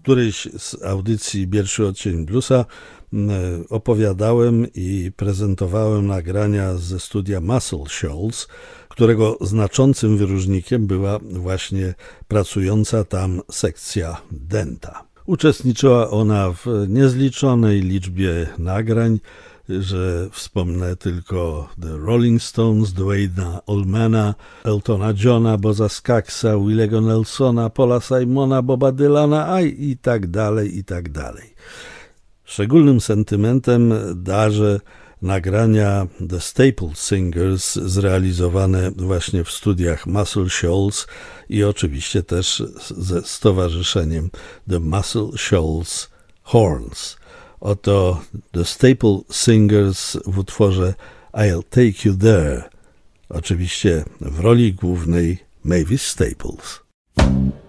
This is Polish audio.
którejś z audycji Pierwszy Odcień Bluesa opowiadałem i prezentowałem nagrania ze studia Muscle Shoals, którego znaczącym wyróżnikiem była właśnie pracująca tam sekcja Denta. Uczestniczyła ona w niezliczonej liczbie nagrań, że wspomnę tylko The Rolling Stones, Dwayna Allmana, Eltona Johna, Boza Skagsa, Willego Nelsona, Paula Simona, Boba Dylana, i tak dalej, i tak dalej. Szczególnym sentymentem darzę nagrania The Staple Singers zrealizowane właśnie w studiach Muscle Shoals i oczywiście też ze stowarzyszeniem The Muscle Shoals Horns. Oto The Staple Singers w utworze I'll Take You There, oczywiście w roli głównej Mavis Staples.